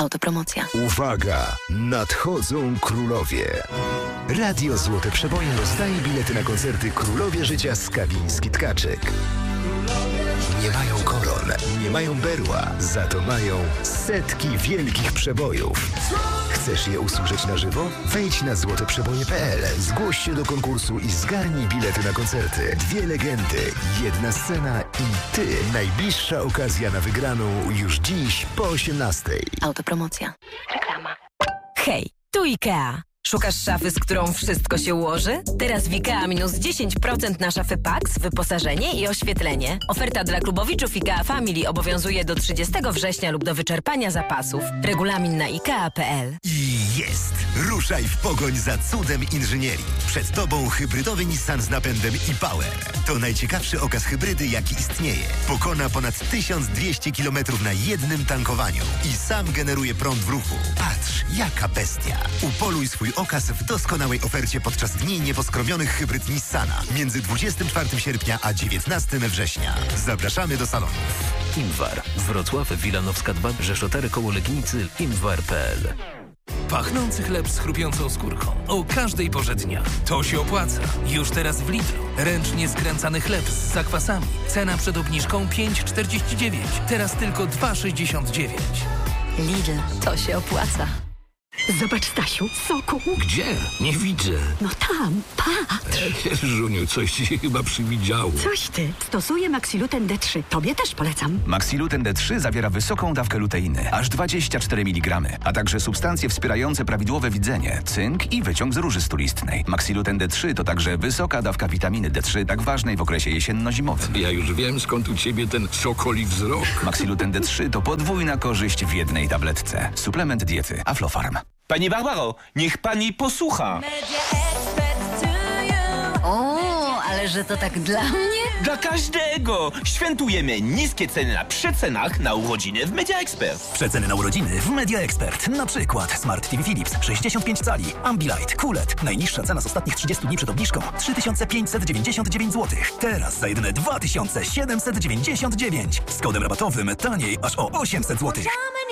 Autopromocja. Uwaga! Nadchodzą królowie. Radio Złote Przeboje rozdaje bilety na koncerty Królowie Życia Skawiński-Tkaczyk. Nie mają koron, nie mają berła, za to mają setki wielkich przebojów. Chcesz je usłyszeć na żywo? Wejdź na złoteprzeboje.pl, zgłoś się do konkursu i zgarnij bilety na koncerty. 2 legendy, 1 scena i ty. Najbliższa okazja na wygraną już dziś po 18:00. Autopromocja. Reklama. Hej, tu IKEA. Szukasz szafy, z którą wszystko się ułoży? Teraz w IKEA minus 10% na szafy Pax, wyposażenie i oświetlenie. Oferta dla klubowiczów IKEA Family obowiązuje do 30 września lub do wyczerpania zapasów. Regulamin na IKEA.pl. I jest! Ruszaj w pogoń za cudem inżynierii. Przed Tobą hybrydowy Nissan z napędem e-Power. To najciekawszy okaz hybrydy, jaki istnieje. Pokona ponad 1200 km na jednym tankowaniu i sam generuje prąd w ruchu. Patrz, jaka bestia! Upoluj swój okaz w doskonałej ofercie podczas Dni Nieposkromionych Hybryd Nissana między 24 sierpnia a 19 września. Zapraszamy do salonów. Imwar. Wrocław, Wilanowska 2, Rzeszotery koło Legnicy, imwar.pl. Pachnący chleb z chrupiącą skórką. O każdej porze dnia. To się opłaca. Już teraz w Lidlu. Ręcznie skręcany chleb z zakwasami. Cena przed obniżką 5,49. Teraz tylko 2,69. Lidl, to się opłaca. Zobacz, Stasiu, soku. Gdzie? Nie widzę. No tam, patrz. Żuniu, coś ci się chyba przywidziało. Coś ty. Stosuję Maxiluten D3. Tobie też polecam. Maxiluten D3 zawiera wysoką dawkę luteiny, aż 24 mg, a także substancje wspierające prawidłowe widzenie, cynk i wyciąg z róży stulistnej. Maxiluten D3 to także wysoka dawka witaminy D3, tak ważnej w okresie jesienno-zimowym. Ja już wiem, skąd u ciebie ten sokoli wzrok. Maxiluten D3 to podwójna korzyść w jednej tabletce. Suplement diety Aflofarm. Pani Barbaro, niech pani posłucha. O, ale że to tak dla mnie? Dla każdego! Świętujemy niskie ceny na przecenach na urodziny w Media Expert. Przeceny na urodziny w Media Expert. Na przykład Smart TV Philips 65 cali, Ambilight, QLED. Najniższa cena z ostatnich 30 dni przed obniżką 3599 zł. Teraz za jedyne 2799. Z kodem rabatowym taniej aż o 800 zł.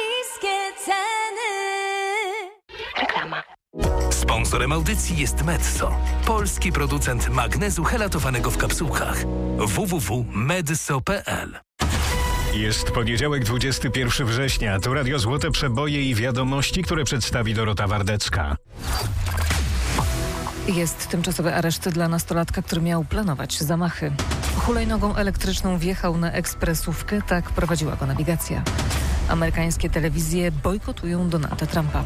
Reklama. Sponsorem audycji jest Metso, polski producent magnezu helatowanego w kapsułkach. www.medso.pl. Jest poniedziałek, 21 września. To Radio Złote Przeboje i wiadomości, które przedstawi Dorota Wardecka. Jest tymczasowy areszt dla nastolatka, który miał planować zamachy. Hulajnogą elektryczną wjechał na ekspresówkę, tak prowadziła go nawigacja. Amerykańskie telewizje bojkotują Donalda Trumpa.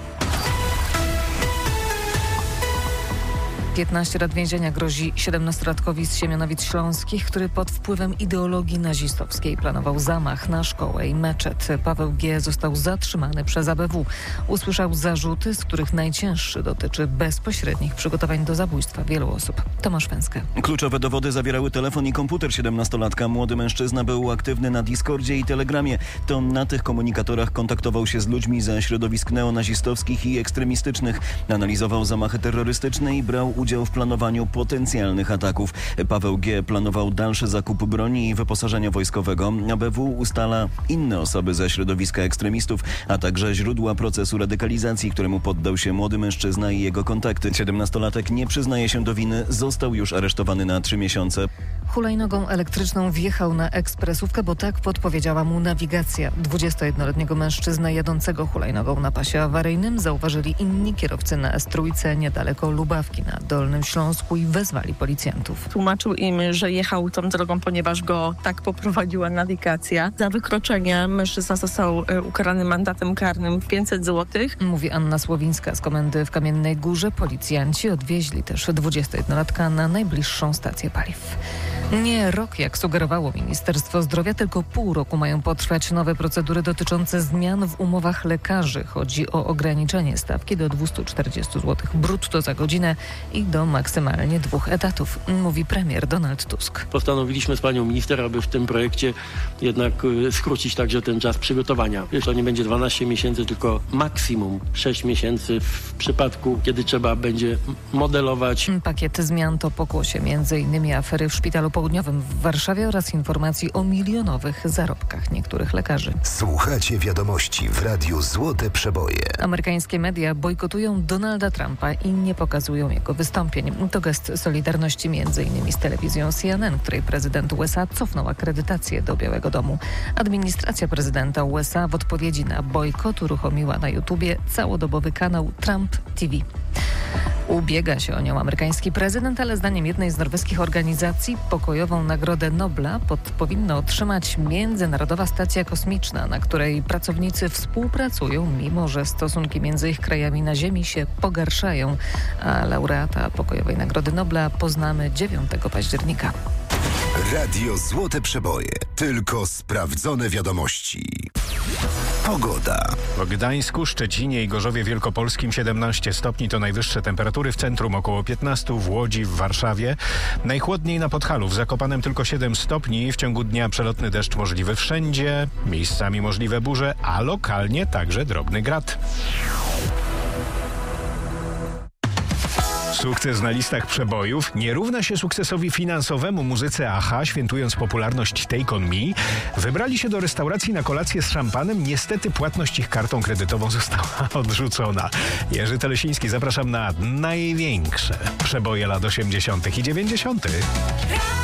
15 lat więzienia grozi 17-latkowi z Siemianowic Śląskich, który pod wpływem ideologii nazistowskiej planował zamach na szkołę i meczet. Paweł G. został zatrzymany przez ABW. Usłyszał zarzuty, z których najcięższy dotyczy bezpośrednich przygotowań do zabójstwa wielu osób. Tomasz Węskę. Kluczowe dowody zawierały telefon i komputer 17-latka. Młody mężczyzna był aktywny na Discordzie i Telegramie. To na tych komunikatorach kontaktował się z ludźmi ze środowisk neonazistowskich i ekstremistycznych. Analizował zamachy terrorystyczne i brał udział w planowaniu potencjalnych ataków. Paweł G. planował dalszy zakup broni i wyposażenia wojskowego. ABW ustala inne osoby ze środowiska ekstremistów, a także źródła procesu radykalizacji, któremu poddał się młody mężczyzna i jego kontakty. 17-latek nie przyznaje się do winy, został już aresztowany na 3 miesiące. Hulajnogą elektryczną wjechał na ekspresówkę, bo tak podpowiedziała mu nawigacja. 21-letniego mężczyznę jadącego hulajnogą na pasie awaryjnym zauważyli inni kierowcy na S3 niedaleko Lubawki na Dolnym Śląsku i wezwali policjantów. Tłumaczył im, że jechał tą drogą, ponieważ go tak poprowadziła nawigacja. Za wykroczenie mężczyzna został ukarany mandatem karnym 500 zł. Mówi Anna Słowińska z komendy w Kamiennej Górze. Policjanci odwieźli też 21-latka na najbliższą stację paliw. Nie rok, jak sugerowało Ministerstwo Zdrowia, tylko pół roku mają potrwać nowe procedury dotyczące zmian w umowach lekarzy. Chodzi o ograniczenie stawki do 240 zł brutto za godzinę i do maksymalnie 2 etatów, mówi premier Donald Tusk. Postanowiliśmy z panią minister, aby w tym projekcie jednak skrócić także ten czas przygotowania. To nie będzie 12 miesięcy, tylko maksimum 6 miesięcy w przypadku, kiedy trzeba będzie modelować. Pakiet zmian to pokłosie m.in. afery w szpitalu południowym w Warszawie oraz informacji o milionowych zarobkach niektórych lekarzy. Słuchacie wiadomości w Radiu Złote Przeboje. Amerykańskie media bojkotują Donalda Trumpa i nie pokazują jego wystąpień. To gest solidarności m.in. z telewizją CNN, której prezydent USA cofnął akredytację do Białego Domu. Administracja prezydenta USA w odpowiedzi na bojkot uruchomiła na YouTubie całodobowy kanał Trump TV. Ubiega się o nią amerykański prezydent, ale zdaniem jednej z norweskich organizacji pokojową Nagrodę Nobla powinna otrzymać Międzynarodowa Stacja Kosmiczna, na której pracownicy współpracują, mimo że stosunki między ich krajami na Ziemi się pogarszają. A laureata pokojowej Nagrody Nobla poznamy 9 października. Radio Złote Przeboje. Tylko sprawdzone wiadomości. Pogoda. W Gdańsku, Szczecinie i Gorzowie Wielkopolskim 17 stopni to najwyższe temperatury, w centrum około 15, w Łodzi, w Warszawie. Najchłodniej na Podhalu, w Zakopanem tylko 7 stopni. W ciągu dnia przelotny deszcz możliwy wszędzie, miejscami możliwe burze, a lokalnie także drobny grad. Sukces na listach przebojów nie równa się sukcesowi finansowemu. Muzycy AHA, świętując popularność Take On Me, wybrali się do restauracji na kolację z szampanem. Niestety płatność ich kartą kredytową została odrzucona. Jerzy Telesiński, zapraszam na największe przeboje lat 80. i 90.